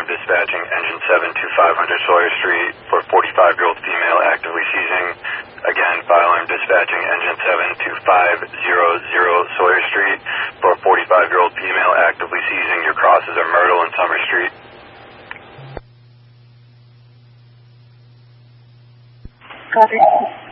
dispatching engine 7 to 500 Sawyer Street for 45-year-old female actively seizing. Again, fire alarm dispatching engine 7 to 500 Sawyer Street for 45-year-old female actively seizing. Your crosses are Myrtle and Summer Street. Copy.